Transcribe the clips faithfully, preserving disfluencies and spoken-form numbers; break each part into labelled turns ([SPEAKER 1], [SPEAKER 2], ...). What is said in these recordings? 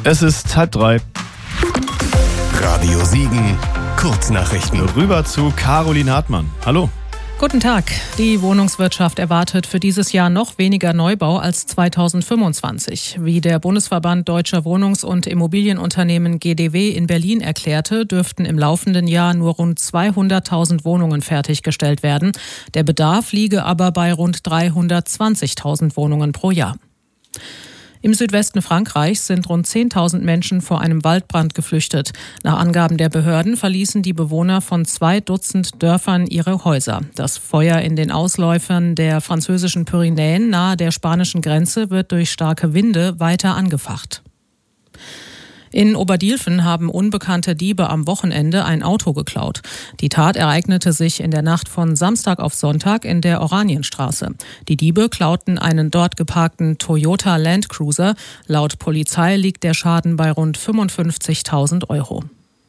[SPEAKER 1] Es ist halb drei.
[SPEAKER 2] Radio Siegen, Kurznachrichten.
[SPEAKER 1] Rüber zu Caroline Hartmann. Hallo.
[SPEAKER 3] Guten Tag. Die Wohnungswirtschaft erwartet für dieses Jahr noch weniger Neubau als zweitausendfünfundzwanzig. Wie der Bundesverband Deutscher Wohnungs- und Immobilienunternehmen G D W in Berlin erklärte, dürften im laufenden Jahr nur rund zweihunderttausend Wohnungen fertiggestellt werden. Der Bedarf liege aber bei rund dreihundertzwanzigtausend Wohnungen pro Jahr. Im Südwesten Frankreichs sind rund zehntausend Menschen vor einem Waldbrand geflüchtet. Nach Angaben der Behörden verließen die Bewohner von zwei Dutzend Dörfern ihre Häuser. Das Feuer in den Ausläufern der französischen Pyrenäen nahe der spanischen Grenze wird durch starke Winde weiter angefacht. In Oberdielfen haben unbekannte Diebe am Wochenende ein Auto geklaut. Die Tat ereignete sich in der Nacht von Samstag auf Sonntag in der Oranienstraße. Die Diebe klauten einen dort geparkten Toyota Land Cruiser. Laut Polizei liegt der Schaden bei rund fünfundfünfzigtausend Euro.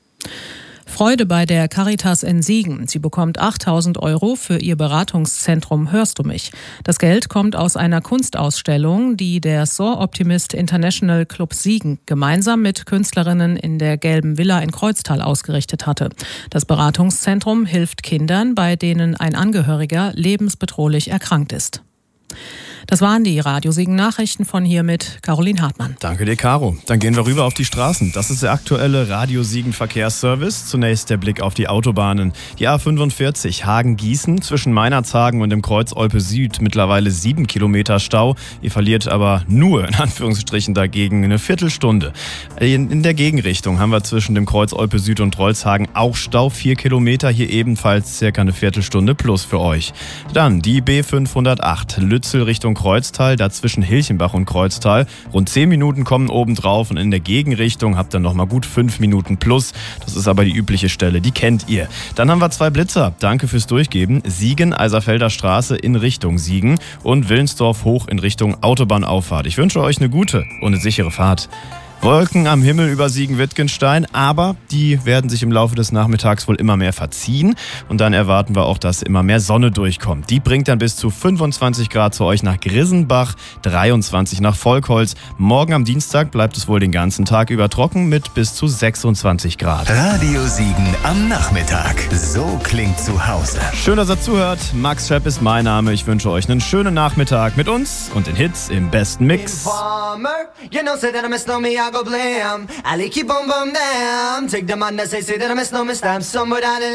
[SPEAKER 3] Freude bei der Caritas in Siegen. Sie bekommt achttausend Euro für ihr Beratungszentrum Hörst du mich? Das Geld kommt aus einer Kunstausstellung, die der Soar Optimist International Club Siegen gemeinsam mit Künstlerinnen in der Gelben Villa in Kreuztal ausgerichtet hatte. Das Beratungszentrum hilft Kindern, bei denen ein Angehöriger lebensbedrohlich erkrankt ist. Das waren die Radio Siegen Nachrichten von hier mit Caroline Hartmann.
[SPEAKER 1] Danke dir, Caro. Dann gehen wir rüber auf die Straßen. Das ist der aktuelle Radio Siegen Verkehrsservice. Zunächst der Blick auf die Autobahnen. Die A fünfundvierzig Hagen-Gießen zwischen Meinerzhagen und dem Kreuz Olpe Süd mittlerweile sieben Kilometer Stau. Ihr verliert aber nur in Anführungsstrichen dagegen eine Viertelstunde. In, in der Gegenrichtung haben wir zwischen dem Kreuz Olpe Süd und Rolzhagen auch Stau. Vier Kilometer, hier ebenfalls circa eine Viertelstunde plus für euch. Dann die B fünfhundertacht Lützel Richtung Kreuztal, dazwischen Hilchenbach und Kreuztal. Rund zehn Minuten kommen obendrauf und in der Gegenrichtung habt ihr nochmal gut fünf Minuten plus. Das ist aber die übliche Stelle, die kennt ihr. Dann haben wir zwei Blitzer. Danke fürs Durchgeben. Siegen, Eiserfelder Straße in Richtung Siegen und Willensdorf hoch in Richtung Autobahnauffahrt. Ich wünsche euch eine gute und eine sichere Fahrt. Wolken am Himmel über Siegen-Wittgenstein, aber die werden sich im Laufe des Nachmittags wohl immer mehr verziehen und dann erwarten wir auch, dass immer mehr Sonne durchkommt. Die bringt dann bis zu fünfundzwanzig Grad zu euch nach Grissenbach, dreiundzwanzig nach Volkholz. Morgen am Dienstag bleibt es wohl den ganzen Tag über trocken mit bis zu sechsundzwanzig Grad.
[SPEAKER 2] Radio Siegen am Nachmittag. So klingt zu Hause.
[SPEAKER 1] Schön, dass ihr zuhört. Max Schepp ist mein Name. Ich wünsche euch einen schönen Nachmittag mit uns und den Hits im besten Mix.
[SPEAKER 4] I go blam. I like you boom boom damn. Take the man that say say that I miss no miss time somewhere down in